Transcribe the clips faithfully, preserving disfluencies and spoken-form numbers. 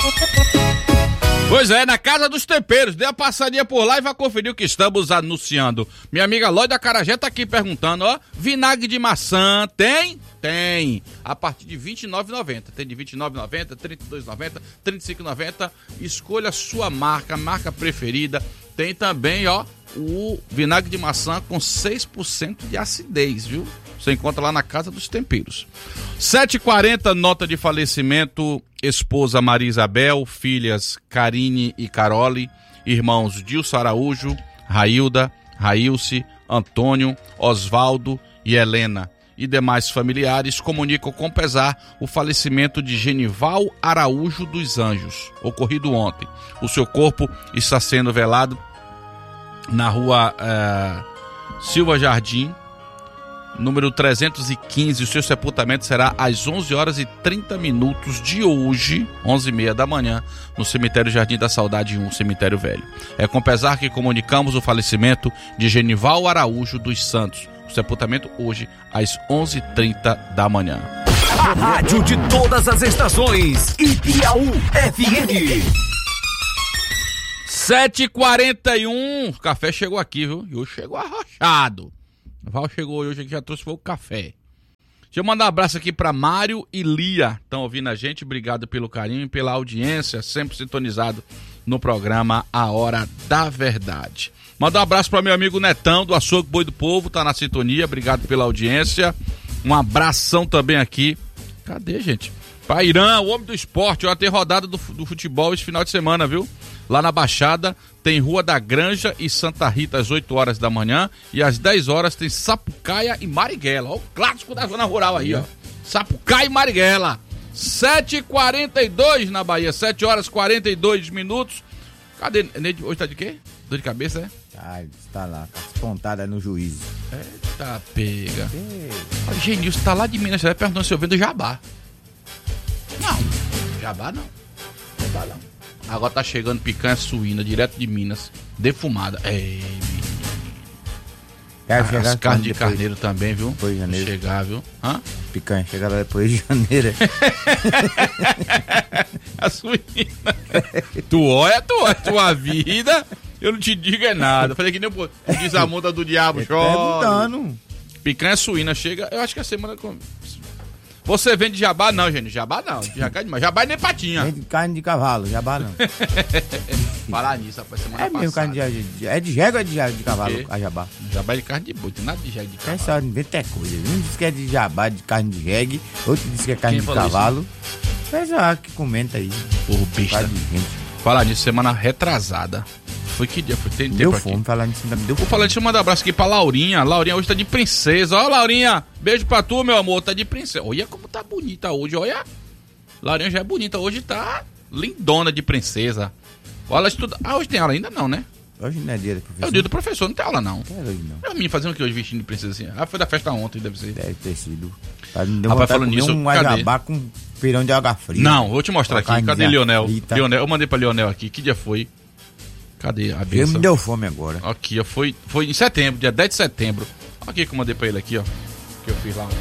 Pois é, na Casa dos Temperos, dê a passadinha por lá e vai conferir o que estamos anunciando. Minha amiga Lói da Acarajé tá aqui perguntando, ó, vinagre de maçã, tem? Tem, a partir de vinte e nove reais e noventa centavos, tem de vinte e nove reais e noventa centavos, trinta e dois reais e noventa centavos, trinta e cinco reais e noventa centavos, escolha a sua marca, marca preferida. Tem também, ó, o vinagre de maçã com seis por cento de acidez, viu? Você encontra lá na Casa dos Temperos. sete e quarenta, nota de falecimento, esposa Maria Isabel, filhas Karine e Carole, irmãos Dilson Araújo, Railda, Railce, Antônio, Osvaldo e Helena. E demais familiares comunicam com pesar o falecimento de Genival Araújo dos Anjos, ocorrido ontem. O seu corpo está sendo velado na rua eh, Silva Jardim, número trezentos e quinze. O seu sepultamento será às onze horas e trinta minutos de hoje, onze e meia da manhã, no cemitério Jardim da Saudade um, cemitério velho. É com pesar que comunicamos o falecimento de Genival Araújo dos Santos. O sepultamento hoje às onze e trinta da manhã. A rádio de todas as estações, Ipiaú F M. sete e quarenta e um, o café chegou aqui, viu? E hoje chegou arrochado. O Val chegou hoje aqui, já trouxe foi o café. Deixa eu mandar um abraço aqui para Mário e Lia, estão ouvindo a gente, obrigado pelo carinho e pela audiência, sempre sintonizado no programa A Hora da Verdade. Mandar um abraço para meu amigo Netão, do Açougue Boi do Povo, tá na sintonia, obrigado pela audiência. Um abração também aqui, cadê, gente? Pra Irã, o homem do esporte, ó, tem rodada do, do futebol esse final de semana, viu? Lá na Baixada tem Rua da Granja e Santa Rita às oito horas da manhã e às dez horas tem Sapucaia e Marighella. Ó, o clássico da zona rural aí, ó. Sapucaia e Marighella. sete e quarenta e dois na Bahia, sete horas e quarenta e dois minutos. Cadê? Hoje tá de quê? Dor de cabeça, é? Ah, está lá, com as pontadas no juízo. Eita, pega. O Genilson tá lá de Minas, você vai perguntando se eu vendo jabá. Não, jabá não. Jabá não. Agora tá chegando picanha suína, direto de Minas, defumada. Ei, menino. As carnes de carneiro também, viu? Depois de janeiro. Chegar, viu? Hã? Picanha, chegar lá depois de janeiro. A suína. Tu olha, tu olha, tua vida, eu não te digo é nada. Falei que nem o diz a muda do diabo, chora. Picanha suína, chega, eu acho que a semana... Você vende jabá? Não, gente. Jabá não. Jabá, jabá nem patinha. Vende carne de cavalo, jabá não. Falar nisso, rapaz, semana é passada. Mesmo carne de, de, é de jegue ou é de, de cavalo, a jabá? Jabá é de carne de boi, tem nada de jegue de cavalo. É só inventa coisa. Um diz que é de jabá, de carne de jegue, outro diz que é carne Quem de cavalo. Mas ah, que comenta aí. Porra, besta. Falar nisso, semana retrasada. Foi que dia? Foi tem tempo deu aqui. fome, falar nisso ainda me deu fome. Vou falar, deixa eu mandar um abraço aqui pra Laurinha. Laurinha hoje tá de princesa. Ó, Laurinha, beijo pra tu, meu amor, tá de princesa. Olha como tá bonita hoje, olha. Laurinha já é bonita, hoje tá lindona de princesa. Olha, estuda... Ah, hoje tem aula ainda não, né? Hoje não é dia do professor. É o dia do professor, não tem aula não. Não quero hoje não. É o menino fazendo o que hoje vestindo de princesa assim? Ah, foi da festa ontem, deve ser. Deve ter sido. Deu Rapaz, falando nisso, um ajabá com pirão de água fria. Não, vou te mostrar aqui. Cadê Leonel? Leonel? Eu mandei pra Leonel aqui. Que dia foi? Cadê a benção? Me deu fome agora. Aqui, ó. Foi, foi em setembro, dia dez de setembro. Olha aqui que eu mandei pra ele aqui, ó. Que eu fiz lá.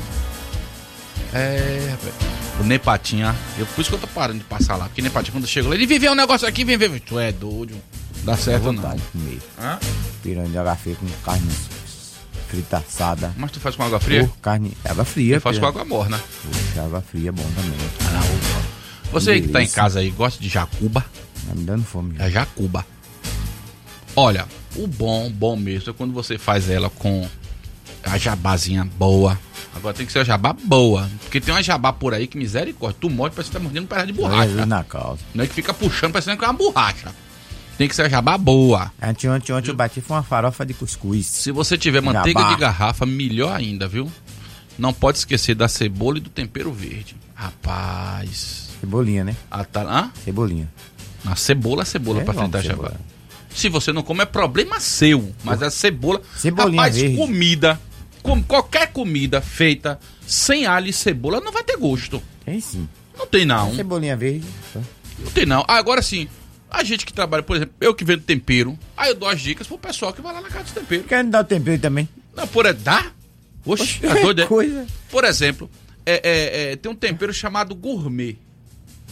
É, rapaz. O Nepatinha. Eu, por isso que eu tô parando de passar lá. Porque Nepatinha, quando chegou lá, ele viveu um negócio aqui, vem ver. Tu é doido. Dá certo não. Hã? Pirão de água fria com carne frita assada. Mas tu faz com água fria? Pô, carne, água fria. Eu faço com água morna. Poxa, água fria é bom também. Ah, não. Você aí que tá em casa aí, gosta de jacuba? Tá me dando fome. Já. É jacuba. Olha, o bom, bom mesmo é quando você faz ela com a jabazinha boa. Agora tem que ser a jabá boa. Porque tem uma jabá por aí que misericórdia. Tu morde, parece que tá mordendo um pedaço de borracha. Na calça. Não é que fica puxando, parecendo que é uma borracha. Tem que ser a jabá boa. Ontem, ontem, ontem eu bati foi uma farofa de cuscuz. Se você tiver manteiga jabá de garrafa, melhor ainda, viu? Não pode esquecer da cebola e do tempero verde. Rapaz. Cebolinha, né? Ah, tá... Hã? Cebolinha. A cebola é cebola é pra fritar a jabá. Se você não come, é problema seu. Mas a cebola... Cebolinha rapaz, verde. comida... Com, qualquer comida feita sem alho e cebola não vai ter gosto. Tem sim. Não tem não. Cebolinha verde. Tá? Não tem não. Ah, agora sim, a gente que trabalha, por exemplo, eu que vendo tempero, aí eu dou as dicas pro pessoal que vai lá na casa de tempero. Quer me dar o tempero também? Não, por... Dá? Oxe, Oxe, é doido, é? Coisa. Por exemplo, é, é, é, tem um tempero chamado gourmet.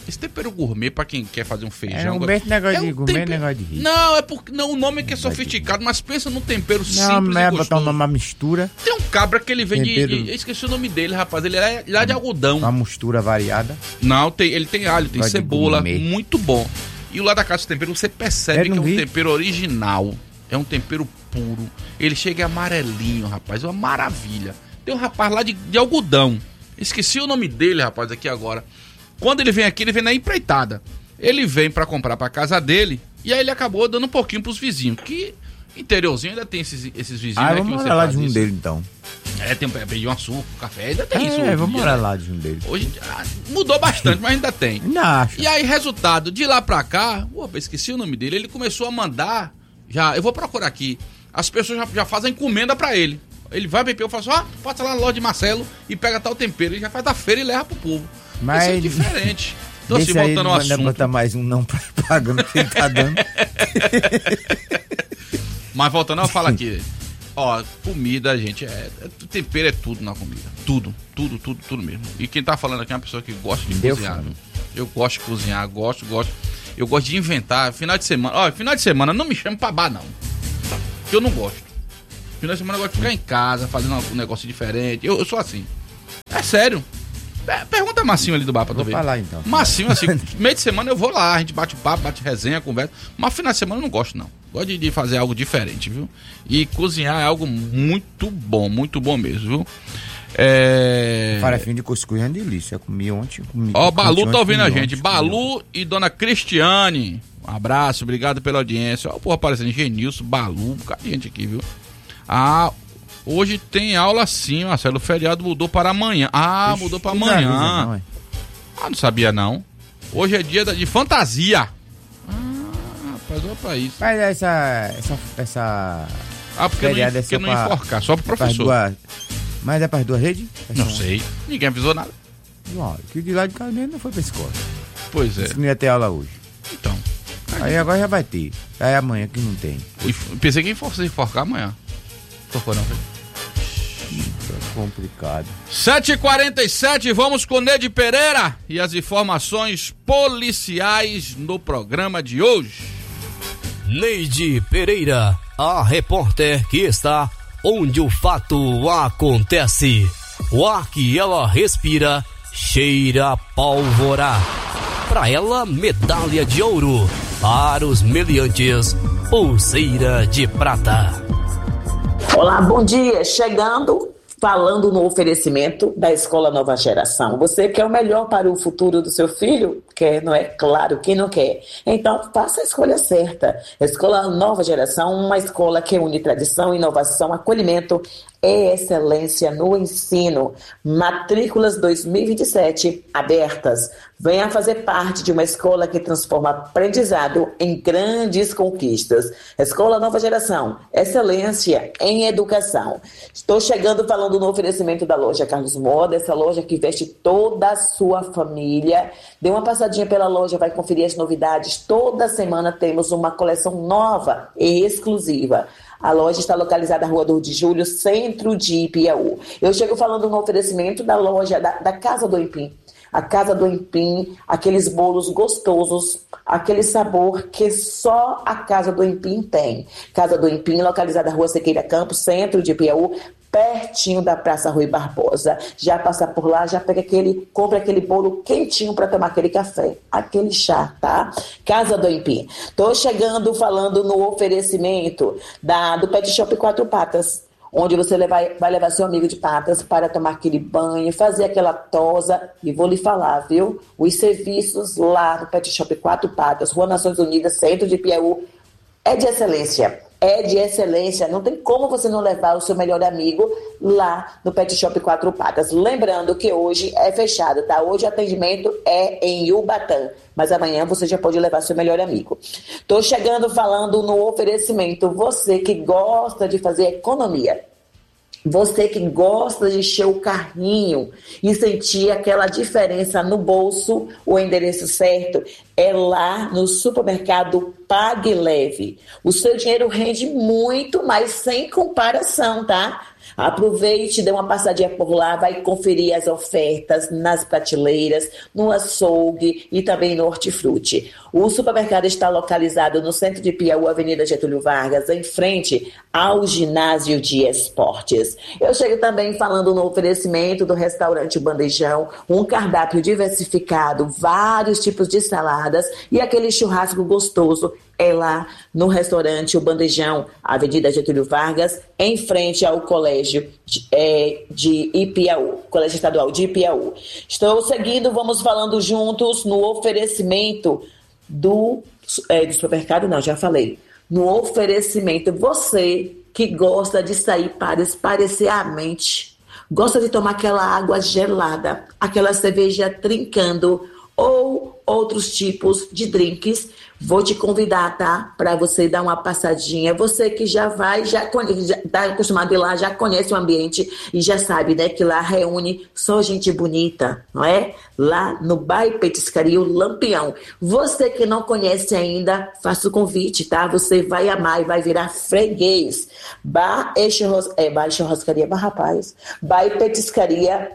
Esse tempero gourmet, pra quem quer fazer um feijão... É um bem negócio é um de gourmet, tempero... negócio de rico. Não, é porque não, o nome é que é sofisticado, mas pensa num tempero Não, simples não é e botar gostoso. uma mistura, Tem um cabra que ele vem de, Tempero. de... Eu esqueci o nome dele, rapaz. Ele é lá de algodão. uma mistura variada. Não, tem, ele tem alho, tem Gosto de cebola, gourmet. muito bom. E o lá da casa do tempero, você percebe Eu que não é um vi. tempero original. É um tempero puro. Ele chega amarelinho, rapaz. É uma maravilha. Tem um rapaz lá de, de algodão. Esqueci o nome dele, rapaz, aqui agora. Quando ele vem aqui, ele vem na empreitada. Ele vem pra comprar pra casa dele. E aí ele acabou dando um pouquinho pros vizinhos. Que interiorzinho ainda tem esses, esses vizinhos. Ah, né, vamos que morar lá faz de um isso. dele então. É, tem um pé de um açúcar, café. Ainda tem isso. É, hoje em vamos dia, morar né? lá de um dele. Hoje ah, mudou bastante, mas ainda tem. Ainda acho. E aí, resultado, de lá pra cá, opa, esqueci o nome dele, ele começou a mandar, já, eu vou procurar aqui, as pessoas já, já fazem encomenda pra ele. Ele vai beber, eu falo assim, ó, passa lá na loja de Marcelo e pega tal tempero. Ele já faz da feira e leva pro povo. Mas Isso é diferente. Então, assim, Desse aí voltando não ao vai assunto. botar mais um não pagando o que ele tá dando. Mas voltando, eu falo aqui. Ó, comida, gente, é, é- tempero é tudo na comida. Tudo, tudo, tudo, tudo mesmo. E quem tá falando aqui é uma pessoa que gosta de Deu cozinhar. fome. Viu? Eu gosto de cozinhar, gosto, gosto. Eu gosto de inventar. Final de semana, ó, final de semana não me chame pra bar, não. Porque eu não gosto. Final de semana eu gosto de ficar em casa, fazendo um negócio diferente. Eu, eu sou assim. É sério. É, pergunta a Massinho ali do bar pra tu Vou ver. falar então. Massinho, assim, meio de semana eu vou lá, a gente bate papo, bate resenha, conversa. Mas final de semana eu não gosto, não. Gosto de, de fazer algo diferente, viu? E cozinhar é algo muito bom, muito bom mesmo, viu? É... Farofinho de cuscuz é uma delícia. Eu comi ontem. Comi, Ó, Balu ontem, tá ouvindo a comi gente. ontem, comi ontem. Balu e Dona Cristiane. Um abraço, obrigado pela audiência. Ó, porra, aparecendo Genilson, Balu, um bocado de gente aqui, viu? Ah, hoje tem aula sim, Marcelo. O feriado mudou para amanhã. Ah, Ixi, mudou para não avisa, amanhã. não, é? Ah, não sabia não. Hoje é dia da- de fantasia. Ah, rapaz, olha pra isso. Mas essa. Essa. essa Ah, porque não, feriado é porque só não pra- enforcar, só pro pras professor. duas- mas é para as duas redes? É Não só- sei, ninguém avisou nada. Não, que de lá de casa mesmo não foi pra escola. Pois é, Disse que não ia ter aula hoje. então. Aí agora já vai ter. Aí amanhã que não tem. E f- Pensei que ia enfor- enforcar amanhã. Enforcou não, foi? É complicado. sete e quarenta e sete, vamos com Neide Pereira e as informações policiais no programa de hoje. Neide Pereira, a repórter que está onde o fato acontece. O ar que ela respira cheira a pólvora. Para ela, medalha de ouro. Para os meliantes, pulseira de prata. Olá, bom dia. Chegando, falando no oferecimento da Escola Nova Geração. Você quer o melhor para o futuro do seu filho? Quer, não é? Claro, quem não quer? Então, faça a escolha certa. Escola Nova Geração, uma escola que une tradição, inovação, acolhimento e excelência no ensino. Matrículas dois mil e vinte e sete abertas. Venha fazer parte de uma escola que transforma aprendizado em grandes conquistas. Escola Nova Geração, excelência em educação. Estou chegando falando no oferecimento da loja Carlos Moda, essa loja que veste toda a sua família. Dê uma passadinha pela loja, vai conferir as novidades. Toda semana temos uma coleção nova e exclusiva. A loja está localizada na Rua dois de Julho, centro de Piauí. Eu chego falando no oferecimento da loja, da, da Casa do Empim. A Casa do Empim, aqueles bolos gostosos, aquele sabor que só a Casa do Empim tem. Casa do Empim, localizada na Rua Sequeira Campos, centro de Piauí, pertinho da Praça Rui Barbosa. Já passa por lá, já pega aquele, compra aquele bolo quentinho para tomar aquele café, aquele chá, tá? Casa do Empim. Tô chegando falando no oferecimento da, do Pet Shop Quatro Patas, onde você vai, vai levar seu amigo de patas para tomar aquele banho, fazer aquela tosa. E vou lhe falar, viu? Os serviços lá no Pet Shop Quatro Patas, Rua Nações Unidas, centro de Piauí, é de excelência. É de excelência, não tem como você não levar o seu melhor amigo lá no Pet Shop Quatro Patas. Lembrando que hoje é fechado, tá? Hoje o atendimento é em Ubatã, mas amanhã você já pode levar seu melhor amigo. Tô chegando falando no oferecimento, você que gosta de fazer economia, você que gosta de encher o carrinho e sentir aquela diferença no bolso, o endereço certo é lá no supermercado Pague Leve. O seu dinheiro rende muito, mas sem comparação, tá? Aproveite, dê uma passadinha por lá, vai conferir as ofertas nas prateleiras, no açougue e também no hortifruti. O supermercado está localizado no centro de Piauí, Avenida Getúlio Vargas, em frente ao ginásio de esportes. Eu chego também falando no oferecimento do restaurante Bandejão, um cardápio diversificado, vários tipos de saladas e aquele churrasco gostoso. É lá no restaurante O Bandejão, Avenida Getúlio Vargas, em frente ao colégio de, é, de Ipiaú, Colégio Estadual de Ipiaú. Estou seguindo, vamos falando juntos no oferecimento do, é, do supermercado, não, já falei. No oferecimento, você que gosta de sair para espairecer a mente, gosta de tomar aquela água gelada, aquela cerveja trincando ou outros tipos de drinks, vou te convidar, tá? Para você dar uma passadinha. Você que já vai, já está acostumado a ir lá, já conhece o ambiente e já sabe, né? Que lá reúne só gente bonita, não é? Lá no Bar Petiscaria, o Lampião. Você que não conhece ainda, faça o convite, tá? Você vai amar e vai virar freguês. Bar e Churros... É, Bar e Churrascaria, mas rapaz. Bar Petiscaria,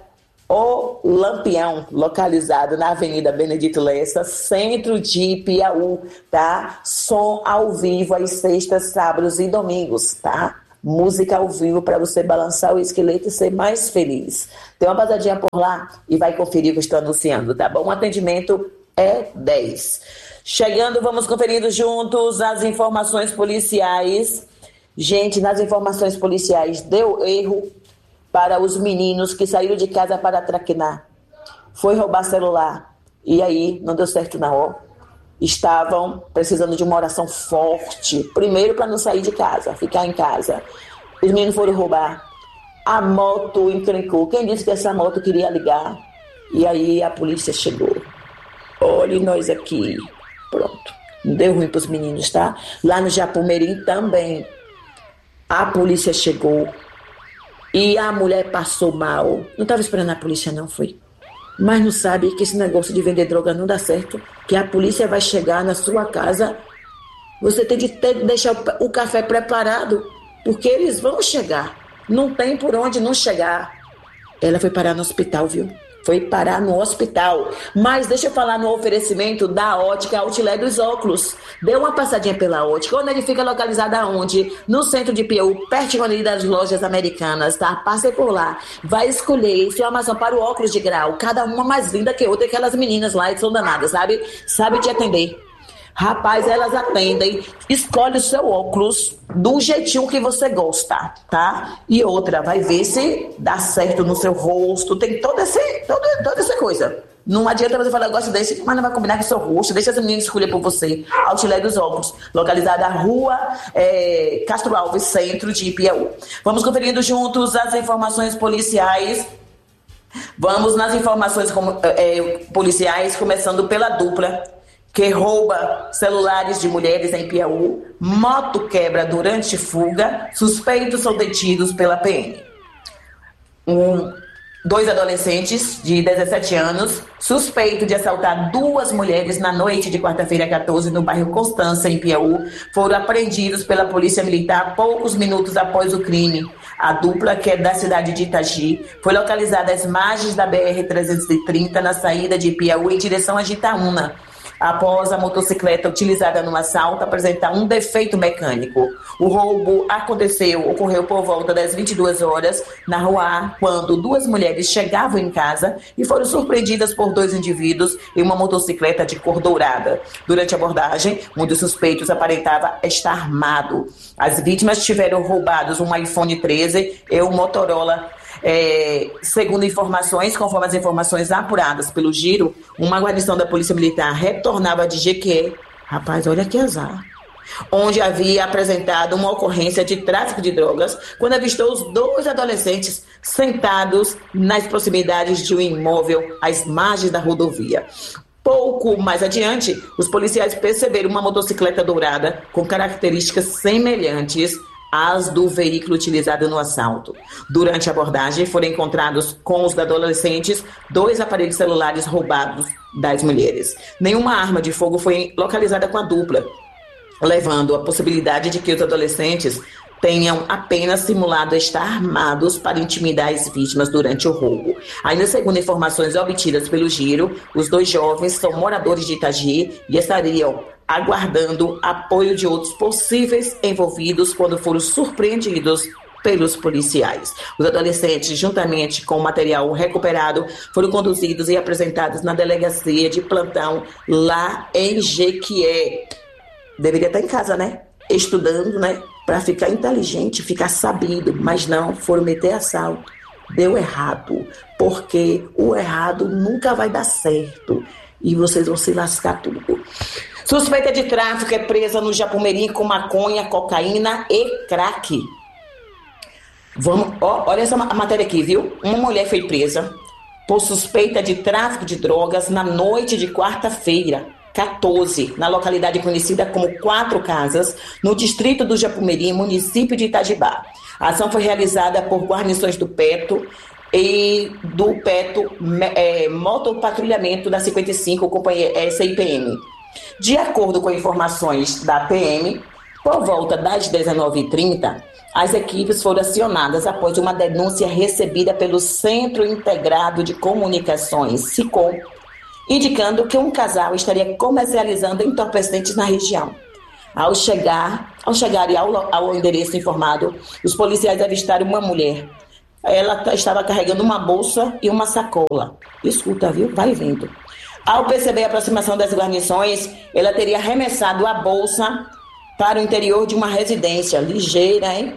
O Lampião, localizado na Avenida Benedito Lessa, centro de Piauí, tá? Som ao vivo às sextas, sábados e domingos, tá? Música ao vivo para você balançar o esqueleto e ser mais feliz. Tem uma passadinha por lá e vai conferir o que eu estou anunciando, tá bom? O atendimento é dez. Chegando, vamos conferindo juntos as informações policiais. Gente, nas informações policiais, deu erro para os meninos que saíram de casa para traquinar. Foi roubar celular. E aí, não deu certo não, ó. Estavam precisando de uma oração forte. Primeiro, para não sair de casa, ficar em casa. Os meninos foram roubar. A moto encrencou. Quem disse que essa moto queria ligar? E aí, a polícia chegou. Olha nós aqui. Pronto. Não deu ruim para os meninos, tá? Lá no Japumirim também. A polícia chegou. E a mulher passou mal. Não estava esperando a polícia, não, foi? Mas não sabe que esse negócio de vender droga não dá certo. Que a polícia vai chegar na sua casa. Você tem de ter, deixar o café preparado. Porque eles vão chegar. Não tem por onde não chegar. Ela foi parar no hospital, viu? Foi parar no hospital. Mas deixa eu falar no oferecimento da Ótica Outlet dos Óculos. Dê uma passadinha pela Ótica. Onde ele fica localizado aonde? No centro de Piauí, pertinho ali das lojas americanas, tá? Passe por lá. Vai escolher sua armação para o óculos de grau. Cada uma mais linda que outra. Aquelas meninas lá que são danadas, sabe? Sabe te atender. Rapaz, elas atendem. Escolhe o seu óculos do jeitinho que você gosta, tá? E outra, vai ver se dá certo no seu rosto. Tem toda, esse, toda, toda essa coisa. Não adianta você falar, eu gosto desse, mas não vai combinar com o seu rosto. Deixa as meninas escolher por você. Outlet dos Óculos, localizada na rua é, Castro Alves, centro de Piauí. Vamos conferindo juntos as informações policiais. Vamos nas informações é, policiais, começando pela dupla que rouba celulares de mulheres em Piauí, moto quebra durante fuga, suspeitos são detidos pela P M. Um, dois adolescentes de dezessete anos, suspeito de assaltar duas mulheres na noite de quarta-feira quatorze no bairro Constância, em Piauí, foram apreendidos pela Polícia Militar poucos minutos após o crime. A dupla, que é da cidade de Itagi, foi localizada às margens da B R trezentos e trinta, na saída de Piauí em direção a Jitaúna, após a motocicleta utilizada no assalto apresentar um defeito mecânico. O roubo aconteceu, ocorreu por volta das vinte e duas horas na Rua A, quando duas mulheres chegavam em casa e foram surpreendidas por dois indivíduos em uma motocicleta de cor dourada. Durante a abordagem, um dos suspeitos aparentava estar armado. As vítimas tiveram roubados um iPhone treze e um Motorola. É, segundo informações, conforme as informações apuradas pelo Giro, uma guarnição da Polícia Militar retornava de Jequié, rapaz, olha que azar, onde havia apresentado uma ocorrência de tráfico de drogas, quando avistou os dois adolescentes sentados nas proximidades de um imóvel às margens da rodovia. Pouco mais adiante, os policiais perceberam uma motocicleta dourada com características semelhantes as do veículo utilizado no assalto. Durante a abordagem, foram encontrados com os adolescentes dois aparelhos celulares roubados das mulheres. Nenhuma arma de fogo foi localizada com a dupla, levando a possibilidade de que os adolescentes tenham apenas simulado estar armados para intimidar as vítimas durante o roubo. Ainda segundo informações obtidas pelo Giro, os dois jovens são moradores de Itagi e estariam aguardando apoio de outros possíveis envolvidos quando foram surpreendidos pelos policiais. Os adolescentes, juntamente com o material recuperado, foram conduzidos e apresentados na delegacia de plantão lá em Jequié. Deveria estar em casa, né? Estudando, né? Para ficar inteligente, ficar sabido, mas não, foram meter assalto. Deu errado, porque o errado nunca vai dar certo e vocês vão se lascar tudo. Suspeita de tráfico é presa no Japumirim com maconha, cocaína e crack. Vamos, ó, olha essa matéria aqui, viu? Uma mulher foi presa por suspeita de tráfico de drogas na noite de quarta-feira, quatorze, na localidade conhecida como Quatro Casas, no distrito do Japumirim, município de Itajibá. A ação foi realizada por guarnições do Peto e do Peto é, Motopatrulhamento da cinquenta e cinco, companhia C I P M. De acordo com informações da P M, por volta das dezenove e trinta, as equipes foram acionadas após uma denúncia recebida pelo Centro Integrado de Comunicações, SICOM, indicando que um casal estaria comercializando entorpecentes na região. Ao chegar, ao chegarem ao, ao endereço informado, os policiais avistaram uma mulher. Ela estava carregando uma bolsa e uma sacola. Escuta, viu? Vai vendo. Ao perceber a aproximação das guarnições, ela teria arremessado a bolsa para o interior de uma residência. Ligeira, hein?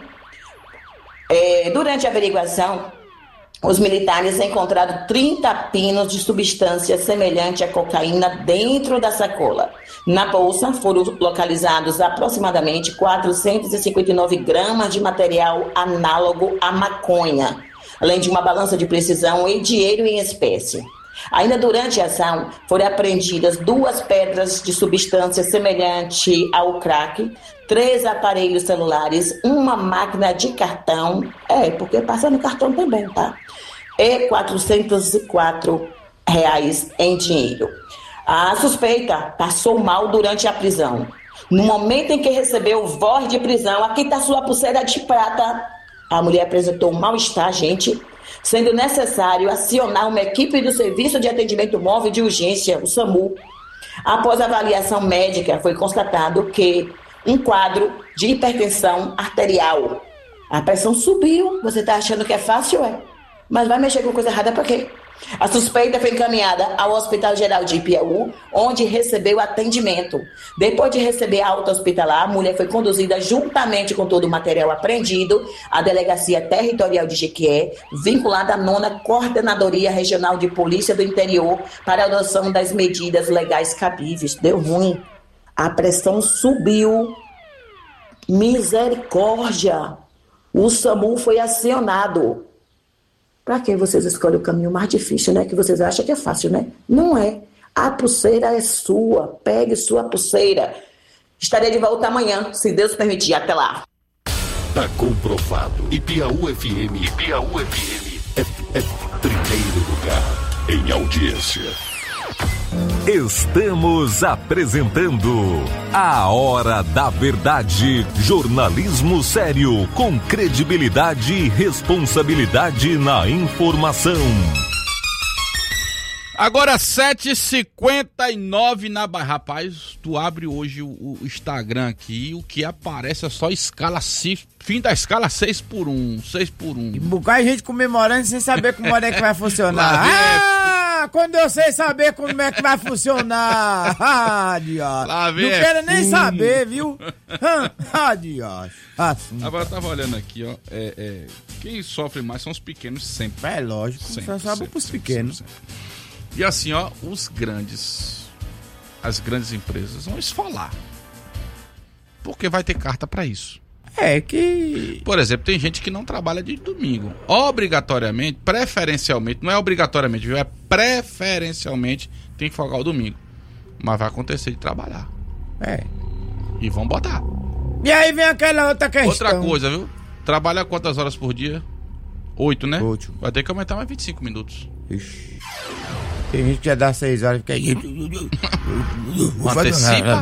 É, durante a averiguação, os militares encontraram trinta pinos de substância semelhante à cocaína dentro da sacola. Na bolsa foram localizados aproximadamente quatrocentos e cinquenta e nove gramas de material análogo à maconha, além de uma balança de precisão e dinheiro em espécie. Ainda durante a ação, foram apreendidas duas pedras de substância semelhante ao crack, três aparelhos celulares, uma máquina de cartão, é, porque passa no cartão também, tá? E quatrocentos e quatro reais em dinheiro. A suspeita passou mal durante a prisão. No momento em que recebeu voz de prisão, aqui está sua pulseira de prata. A mulher apresentou um mal-estar, gente, sendo necessário acionar uma equipe do Serviço de Atendimento Móvel de Urgência, o SAMU. Após a avaliação médica, foi constatado que um quadro de hipertensão arterial. A pressão subiu. Você está achando que é fácil, é? Mas vai mexer com coisa errada para quê? A suspeita foi encaminhada ao Hospital Geral de Piauí, onde recebeu atendimento. Depois de receber a alta hospitalar, a mulher foi conduzida juntamente com todo o material apreendido à Delegacia Territorial de Jequié, vinculada à nona Coordenadoria Regional de Polícia do Interior para a adoção das medidas legais cabíveis. Deu ruim. A pressão subiu. Misericórdia. O SAMU foi acionado. Para que vocês escolhem o caminho mais difícil, né? Que vocês acham que é fácil, né? Não é. A pulseira é sua. Pegue sua pulseira. Estarei de volta amanhã, se Deus permitir. Até lá. Tá comprovado. E Piauí F M. E Piauí F M é, é primeiro lugar em audiência. Estamos apresentando A Hora da Verdade, jornalismo sério, com credibilidade e responsabilidade na informação. Agora sete e cinquenta e nove na Bahia. Rapaz, tu abre hoje o, o Instagram aqui, o que aparece é só escala C, fim da escala seis por um, seis por um. E um bocado de gente comemorando sem saber como é que vai funcionar. Ah, quando eu sei saber como é que vai funcionar. Ah, Dios. Não quero nem fundo. saber, viu? Ah, Dios. Assim. Agora eu tava olhando aqui, ó. É, é, quem sofre mais são os pequenos sempre. É lógico, sempre, só sabe sempre, pros pequenos. Sempre, sempre. E assim, ó, os grandes, as grandes empresas vão esfolar. Porque vai ter carta pra isso. É que... Por exemplo, tem gente que não trabalha de domingo. Obrigatoriamente, preferencialmente, não é obrigatoriamente, viu? É preferencialmente tem que folgar o domingo. Mas vai acontecer de trabalhar. É. E vão botar. E aí vem aquela outra questão. Outra coisa, viu? Trabalha quantas horas por dia? Oito, né? Oito. Vai ter que aumentar mais vinte e cinco minutos. Ixi. Tem gente que já dá seis horas e fica aí. Antecipa?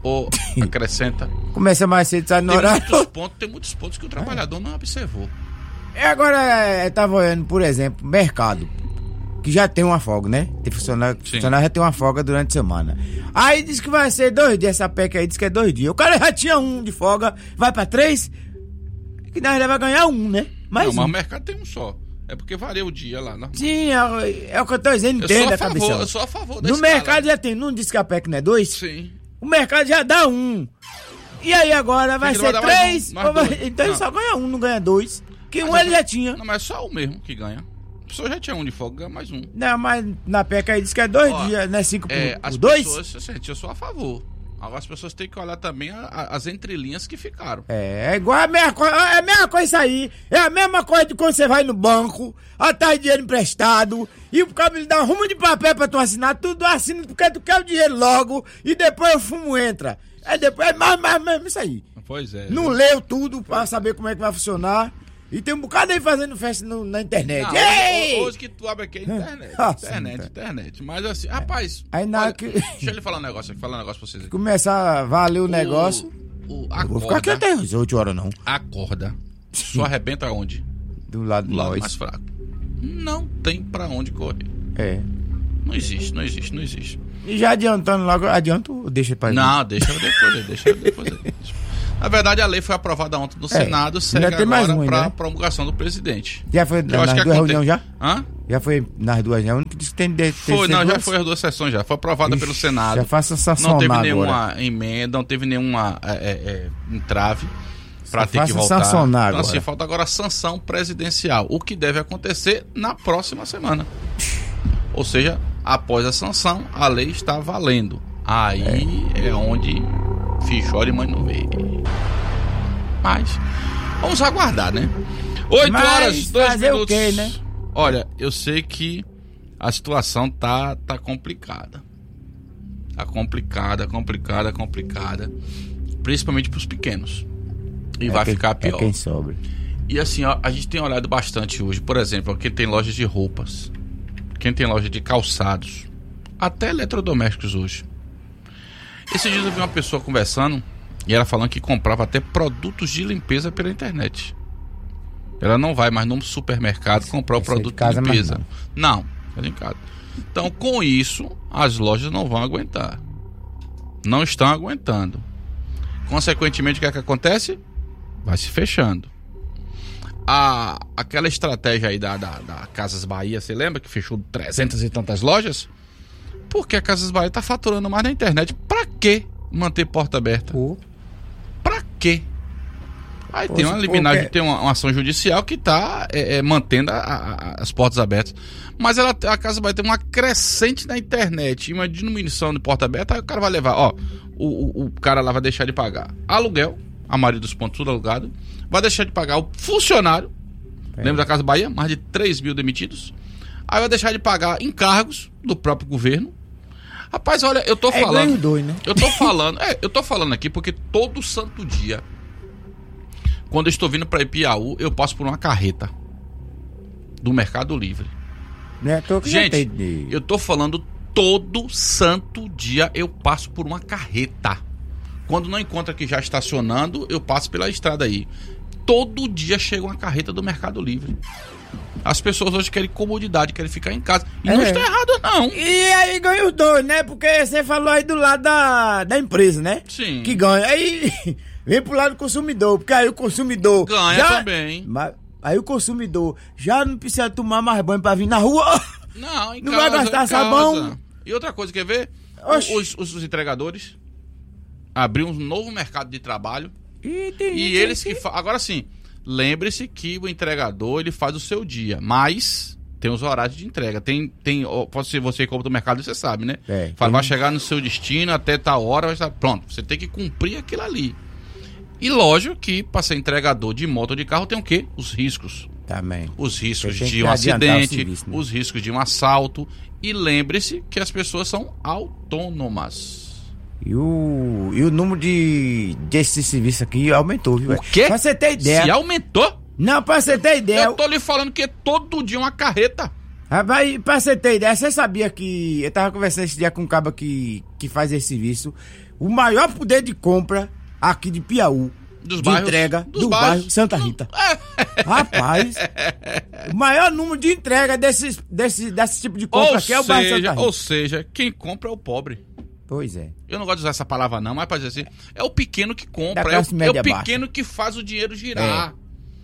ou acrescenta? Começa mais cedo, sai no Tem horário. muitos pontos, tem muitos pontos que o trabalhador não observou. E agora, eu tava olhando, por exemplo, mercado, que já tem uma folga, né? Tem funcionário, funcionário já tem uma folga durante a semana. Aí diz que vai ser dois dias, essa P E C aí diz que é dois dias. O cara já tinha um de folga, vai pra três, que na verdade vai ganhar um, né? Mais não, um. mas o mercado tem um só. É porque varia o dia lá, não? Sim, é, é o que eu tô dizendo, entenda, cabeção. Eu sou a favor da No escala. mercado já tem, não disse que a P E C não é dois? Sim. O mercado já dá um. E aí agora vai Ele vai ser dar mais três? um, mais ou vai- dois. então ele Não. só ganha um, não ganha dois. Que um Mas ele é- já tinha. Não, mas é só o mesmo que ganha. A pessoa já tinha um de folga, ganha mais um. Não, mas na P E C aí diz que é dois Ó, dias, não é cinco por, É, por as dois? pessoas, assim, eu sou a favor. Agora as pessoas têm que olhar também a- a- as entrelinhas que ficaram. É, é igual a mesma coisa, é a mesma coisa isso aí. É a mesma coisa de quando você vai no banco, atrás de dinheiro emprestado, e o cara lhe dá um rumo de papel pra tu assinar, tudo assina porque tu quer o dinheiro logo, e depois o fumo entra. É depois, é mais, mais, mais, isso aí. Pois é. Não leu tudo pra saber como é que vai funcionar. E tem um bocado aí fazendo festa no- na internet. Não, Ei! hoje, hoje que tu abre aqui é internet. Nossa, internet, então. internet. Mas assim, rapaz. Aí na olha, que- Deixa eu lhe falar um negócio aqui, falar um negócio pra vocês aqui. Começar a valer o negócio. O, Eu vou ficar aqui acorda, até as oito horas, não. acorda. Só arrebenta onde? Do lado Do de lado nós. mais fraco. Não tem pra onde correr. É. Não existe, não existe, não existe. E já adiantando logo, adianta ou deixa pra Não, deixa eu depois, deixa eu depois. Na verdade, a lei foi aprovada ontem no Senado, segue ainda tem mais agora um ainda, para né? promulgação do presidente. Já foi Eu nas acho que duas aconte- reuniões já? Hã? Já foi nas duas reuniões? Que disse que tem de ter Foi, sido não, já duas? foi as duas sessões já. Foi aprovada Ixi, pelo Senado. Já faça sancionar Não teve agora. nenhuma emenda, não teve nenhuma é, é, é, entrave para Só ter que faça voltar. sancionar Então, assim, agora. falta agora a sanção presidencial, o que deve acontecer na próxima semana. Ou seja, após a sanção, a lei está valendo. Aí é, é onde filho chora e mãe não vê. Mas vamos aguardar, né? oito Mas horas, dois fazer o minutos. quê, né? Olha, eu sei que a situação tá, tá complicada. Tá complicada, complicada, complicada. Principalmente pros pequenos. E É vai quem- ficar pior. É quem sobra. E assim, ó, a gente tem olhado bastante hoje. Por exemplo, quem tem loja de roupas, quem tem loja de calçados, até eletrodomésticos hoje. Esses dias eu vi uma pessoa conversando e ela falando que comprava até produtos de limpeza pela internet. Ela não vai mais num supermercado comprar o Esse é de produto de casa, mas limpeza. Não, faz em casa. Então, com isso, as lojas não vão aguentar. Não estão aguentando. Consequentemente, o que é que acontece? Vai se fechando. A, aquela estratégia aí da, da, da Casas Bahia, você lembra que fechou trezentas e tantas lojas? Porque a Casas Bahia tá faturando mais na internet. Pra que manter porta aberta? Pô, Pra quê? Aí Pô, tem uma se liminar, for que- tem uma, uma ação judicial que tá é, é, mantendo a- a- as portas abertas. Mas ela, a Casa Bahia tem uma crescente na internet, uma diminuição de porta aberta, aí o cara vai levar, ó, o, o, o cara lá vai deixar de pagar aluguel, a maioria dos pontos tudo alugado, vai deixar de pagar o funcionário, É. lembra da Casa Bahia? Mais de três mil demitidos. Aí vai deixar de pagar encargos do próprio governo. Rapaz, olha, eu tô é ganho falando... dois, né? Eu tô falando, é, eu tô falando aqui porque todo santo dia, quando eu estou vindo para Ipiaú, eu passo por uma carreta do Mercado Livre. Não é à toa que já Gente, tem de- eu tô falando todo santo dia eu passo por uma carreta. Quando não encontra que já estacionando, eu passo pela estrada aí. Todo dia chega uma carreta do Mercado Livre. As pessoas hoje querem comodidade, querem ficar em casa. E não É. está errado, não. E aí ganha os dois, né? Porque você falou aí do lado da, da empresa, né? Sim. Que ganha. Aí vem pro lado do consumidor, porque aí o consumidor... Ganha já- também. Mas, aí o consumidor já não precisa tomar mais banho pra vir na rua. Não, em Não casa, vai gastar em sabão? casa. E outra coisa, quer ver? Oxi. Os, os, os entregadores abriu um novo mercado de trabalho. E, tem E gente eles que... Fa... Agora sim, lembre-se que o entregador, ele faz o seu dia. Mas tem os horários de entrega. Tem... tem ó, pode ser você que compra do mercado, você sabe, né? É, Fala, tem- vai chegar no seu destino até tal hora, vai estar pronto. Você tem que cumprir aquilo ali. E lógico que para ser entregador de moto ou de carro tem o quê? Os riscos. Também. Os riscos Você tem de que um adiantar o acidente, serviço, né? os riscos de um assalto. E lembre-se que as pessoas são autônomas. E o, e o número de desse serviço aqui aumentou, viu? O quê? Pra você ter ideia. Se aumentou? Não, pra você ter ideia. Eu tô lhe falando que é todo dia uma carreta. Rapaz, pra você ter ideia, você sabia que... Eu tava conversando esse dia com um cabo que, que faz esse serviço. o maior poder de compra aqui de Piauí. Dos de bairros, entrega dos do bairros. bairro Santa Rita. Rapaz, o maior número de entrega desses, desse, desse tipo de compra ou aqui é o seja, bairro Santa Rita. Ou seja, quem compra é o pobre. Pois é. Eu não gosto de usar essa palavra não, mas pra dizer assim, é o pequeno que compra, Da é o, classe média é o pequeno baixa. que faz o dinheiro girar.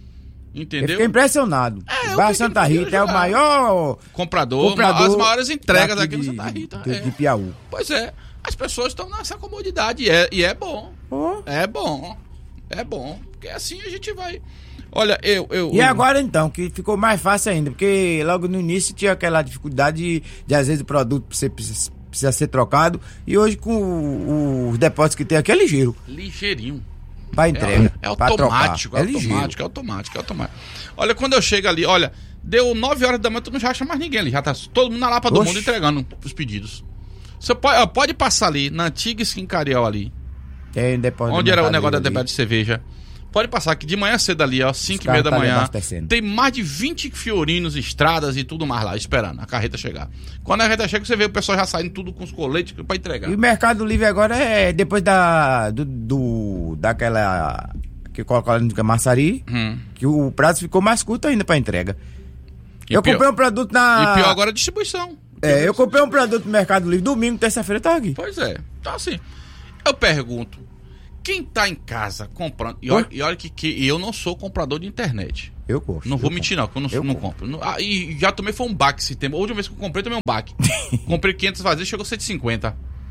Eu Entendeu? fiquei impressionado. É, o eu bairro fiquei Santa Rita é o impressionado. maior Comprador, comprador as maiores entregas daqui aqui no de, Santa Rita. de, é. de Piauí. Pois é, as pessoas estão nessa comodidade e é, e é bom. Oh. É bom. É bom. Porque assim a gente vai. Olha, eu. eu E eu... agora então, que ficou mais fácil ainda, porque logo no início tinha aquela dificuldade de, de às vezes o produto precisa, precisa, precisa ser trocado, e hoje com o- os depósitos que tem aqui é ligeiro, Ligeirinho. pra entrega, É, é pra automático, trocar. é É ligeiro. automático, é automático, é automático. Olha, quando eu chego ali, olha, deu nove horas da manhã, tu não já acha mais ninguém ali, já tá todo mundo na lapa do Oxe. mundo entregando os pedidos. Você pode, ó, pode passar ali, na antiga Skin Cariel ali, Tem depósito onde era o mercadoria negócio da ali. debate de cerveja. Pode passar que de manhã cedo ali, ó, cinco e caras meia da tá ali manhã, abastecendo. tem mais de vinte fiorinos, estradas e tudo mais lá, esperando a carreta chegar. Quando a carreta chega, você vê o pessoal já saindo tudo com os coletes pra entregar. E o Mercado Livre agora é depois da do, do daquela que coloca lá no Camaçari, Hum. que o prazo ficou mais curto ainda pra entrega. E eu pior- comprei um produto na E pior agora a distribuição. É, eu comprei um produto no Mercado Livre domingo, terça-feira tá aqui. Pois é. Então, assim, eu pergunto, quem tá em casa comprando... E olha, e olha que, que eu não sou comprador de internet. Eu gosto. Não vou eu mentir, não, que eu não, Eu não compro. compro. Não- ah, e já tomei foi um baque esse tempo. A última vez que eu comprei, tomei um baque. Comprei quinhentas vasilhas, chegou cento e cinquenta.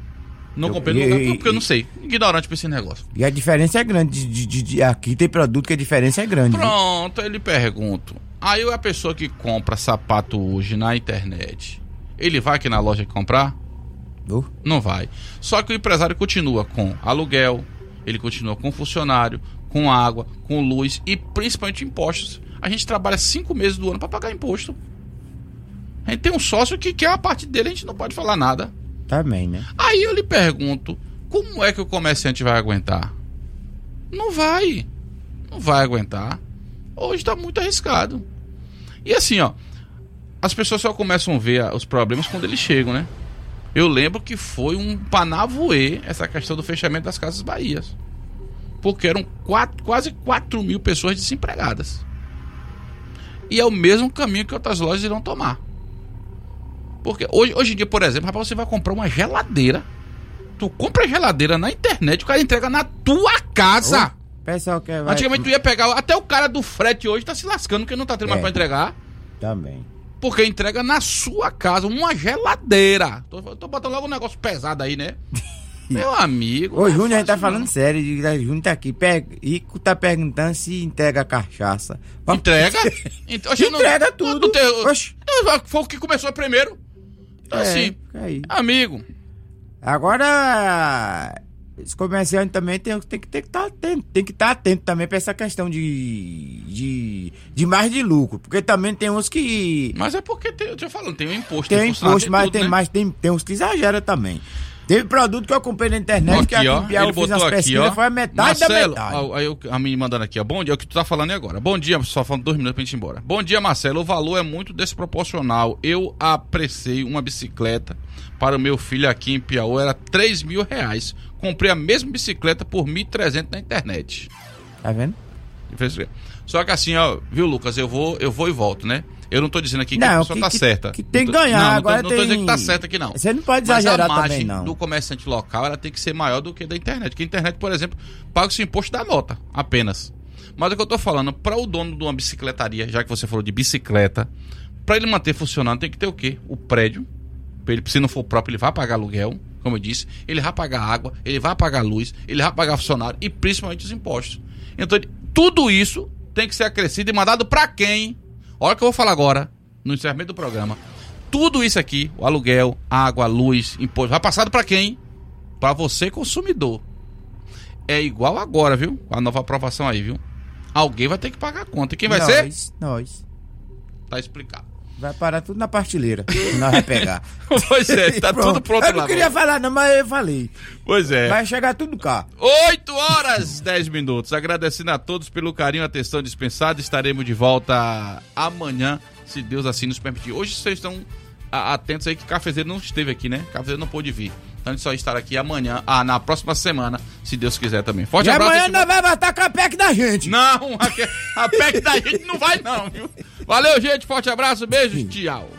Não Eu- comprei, e- não, e- porque eu não sei. Ignorante pra esse negócio. E a diferença é grande. De, de- de- de- aqui tem produto que a diferença é grande. viu? Pronto, aí eu lhe pergunto. Aí a pessoa que compra sapato hoje na internet, ele vai aqui na loja comprar? Viu? Não vai. Só que o empresário continua com aluguel, ele continua com funcionário, com água, com luz e principalmente impostos. A gente trabalha cinco meses do ano para pagar imposto. A gente tem um sócio que quer a parte dele, a gente não pode falar nada. Também, né? Aí eu lhe pergunto, como é que o comerciante vai aguentar? Não vai. Não vai aguentar. Hoje tá muito arriscado. E assim, ó, as pessoas só começam a ver os problemas quando eles chegam, né? Eu lembro que foi um panavoê essa questão do fechamento das Casas Bahias. Porque eram quatro, quase quatro mil pessoas desempregadas. E é o mesmo caminho que outras lojas irão tomar. Porque hoje, hoje em dia, por exemplo, rapaz, você vai comprar uma geladeira. Tu compra a geladeira na internet, o cara entrega na tua casa. Ô, pessoal que vai... Antigamente tu ia pegar, até o cara do frete hoje tá se lascando porque não tá tendo mais É. pra entregar. Também. Porque entrega na sua casa uma geladeira. Tô, tô botando logo um negócio pesado aí, né? Meu amigo. Ô, não é Júnior, a gente tá fácil, falando não. sério. de- O Júnior tá aqui. Pega, Ico tá perguntando se entrega cachaça. Entrega? Ent- Oxe, não- Entrega não- tudo. não tem- Oxe. Não, Foi o que começou primeiro. Então, É, assim, fica aí. amigo. Agora, os comerciantes também tem, tem que estar atento, tem que estar atento também pra essa questão de, de, de mais de lucro, porque também tem uns que Mas é porque, tem, eu tô falando, tem um imposto. tem funcionário, imposto, mas tudo, tem né? mais tem, tem uns que exageram também. Teve produto que eu comprei na internet, Aqui, que aqui ó, em Piauí ele eu fiz as botou aqui, pesquisas, ó. foi a metade da Marcelo, metade. ó, aí eu- a menina mandando aqui, ó. Bom dia, é o que tu tá falando agora. Bom dia, só falando dois minutos pra gente ir embora. Bom dia, Marcelo. O valor é muito desproporcional. Eu apreciei uma bicicleta para o meu filho aqui em Piauí, era três mil reais. Comprei a mesma bicicleta por mil e trezentos na internet. Tá vendo? Só que assim, ó, viu, Lucas, eu vou, eu vou e volto, né? Eu não tô dizendo aqui que Não, a pessoa que- tá que- certa. que tem Não que tô- ganhar, Não, não tô- agora não tô tem- dizendo que tá certa aqui, não. Você não pode Mas exagerar a margem também, não. do comerciante local, ela tem que ser maior do que da internet. Porque a internet, por exemplo, paga o imposto da nota, apenas. Mas o que eu tô falando, para o dono de uma bicicletaria, já que você falou de bicicleta, para ele manter funcionando, tem que ter o quê? O prédio. Pra ele, se não for próprio, ele vai pagar aluguel, como eu disse. Ele vai pagar água, ele vai pagar luz, ele vai pagar funcionário e principalmente os impostos. Então, tudo isso tem que ser acrescido e mandado para quem? Olha o que eu vou falar agora, no encerramento do programa. Tudo isso aqui, o aluguel, água, luz, imposto, vai passado para quem? Para você, consumidor. É igual agora, viu? Com a nova aprovação aí, viu? Alguém vai ter que pagar a conta. E quem vai nós, ser? Nós. Tá explicado. Vai parar tudo na partilheira. que nós vai pegar. Pois é, tá tudo pronto Eu não lá. queria falar, não, mas eu falei. Pois é. Vai chegar tudo cá. oito horas, dez minutos. Agradecendo a todos pelo carinho e atenção dispensada. Estaremos de volta amanhã, se Deus assim nos permitir. Hoje vocês estão a- atentos aí que Cafezeiro não esteve aqui, né? Cafezeiro não pôde vir. Então a gente só estará aqui amanhã, ah, na próxima semana, se Deus quiser também. Forte e abraço. amanhã não vai matar com a P E C da gente. Não, a, a P E C da gente não vai não, viu? Valeu, gente, forte abraço, beijo, tchau.